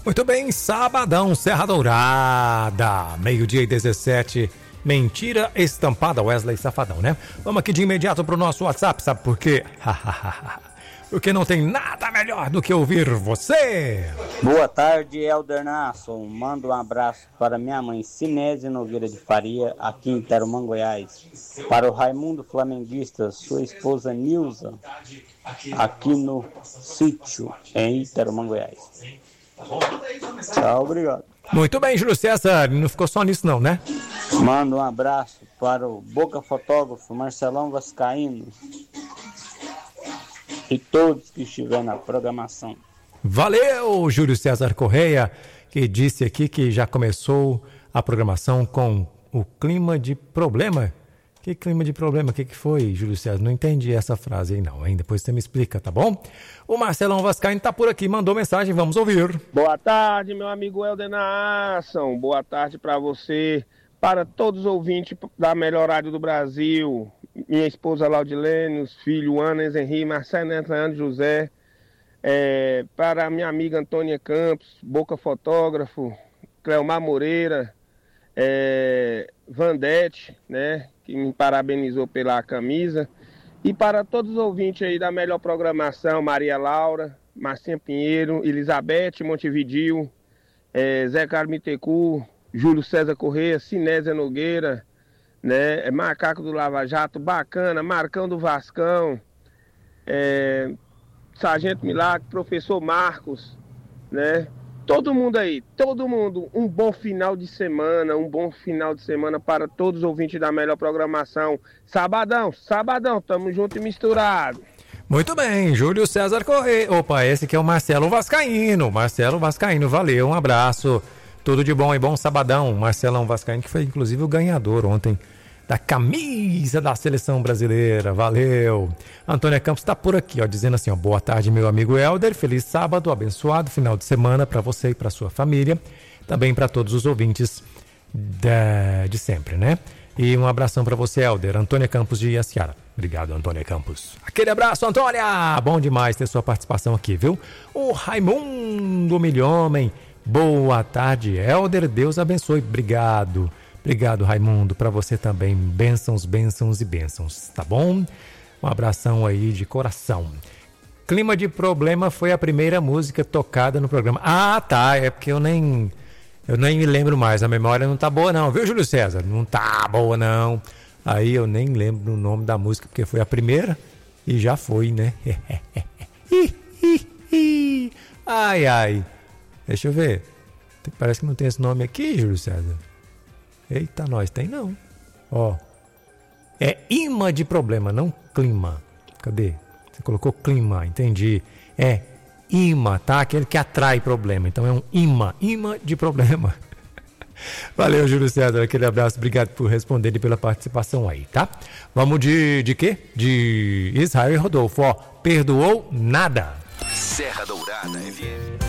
Muito bem, sabadão, Serra Dourada, 12:17, mentira estampada, Wesley Safadão, né? Vamos aqui de imediato pro nosso WhatsApp, sabe por quê? Porque não tem nada melhor do que ouvir você. Boa tarde, Helder Nasson. Manda um abraço para minha mãe Cinésia Nogueira de Faria, aqui em Tarumã, Goiás. Para o Raimundo Flamenguista, sua esposa Nilza, aqui no sítio, em Tarumã, Goiás. Tchau, obrigado. Muito bem, Júlio César, não ficou só nisso não, né? Manda um abraço para o Boca Fotógrafo Marcelão Vascaíno e todos que estiverem na programação. Valeu, Júlio César Correia, que disse aqui que já começou a programação com o clima de problema. Que clima de problema? O que foi, Júlio César? Não entendi essa frase aí não, hein? Depois você me explica, tá bom? O Marcelão Vascaíno tá por aqui, mandou mensagem, vamos ouvir. Boa tarde, meu amigo Helder Nasson. Boa tarde para você, para todos os ouvintes da melhor rádio do Brasil. Minha esposa Laudilene, os filhos Ana, Henri, Marcelo Antônio José, para minha amiga Antônia Campos, Boca Fotógrafo, Cleomar Moreira, Vandete, né, que me parabenizou pela camisa, e para todos os ouvintes aí da melhor programação, Maria Laura, Marcinha Pinheiro, Elizabeth Montevidil, Zé Carlos Mitecu, Júlio César Correia, Cinésia Nogueira, né? Macaco do Lava Jato, Bacana, Marcão do Vascão, Sargento Milagre, Professor Marcos, né? Todo mundo aí, um bom final de semana, para todos os ouvintes da melhor programação. Sabadão, tamo junto e misturado. Muito bem, Júlio César Correia. Opa, esse aqui é o Marcelo Vascaíno. Valeu, um abraço. Tudo de bom e bom sabadão. Marcelão Vascaíno, que foi inclusive o ganhador ontem da camisa da seleção brasileira. Valeu. Antônia Campos está por aqui, ó, dizendo assim, ó, boa tarde, meu amigo Helder. Feliz sábado, abençoado final de semana para você e para sua família. Também para todos os ouvintes de sempre, né? E um abração para você, Helder. Antônia Campos de Iaciara. Obrigado, Antônia Campos. Aquele abraço, Antônia. Bom demais ter sua participação aqui, viu? O Raimundo Milhomem. Boa tarde, Helder. Deus abençoe. Obrigado, Raimundo. Para você também. Bênçãos, bênçãos e bênçãos. Tá bom? Um abração aí de coração. Clima de Problema foi a primeira música tocada no programa. Ah, tá. É porque eu nem me lembro mais. A memória não tá boa não, viu, Júlio César? Não tá boa não. Aí eu nem lembro o nome da música, porque foi a primeira e já foi, né? Ai. Deixa eu ver. Parece que não tem esse nome aqui, Júlio César. Eita, nós tem não. Ó. É imã de problema, não clima. Cadê? Você colocou clima, entendi. É imã, tá? Aquele que atrai problema. Então é um imã de problema. Valeu, Júlio César. Aquele abraço. Obrigado por responder e pela participação aí, tá? Vamos de quê? De Israel e Rodolfo. Ó, perdoou nada. Serra Dourada FM.